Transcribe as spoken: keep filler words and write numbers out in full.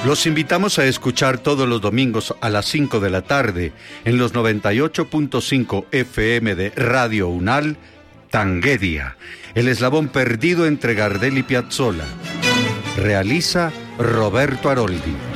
Los invitamos a escuchar todos los domingos a las cinco de la tarde en los noventa y ocho punto cinco F M de Radio Unal, Tanguedia, el eslabón perdido entre Gardel y Piazzolla. Realiza Roberto Aroldi.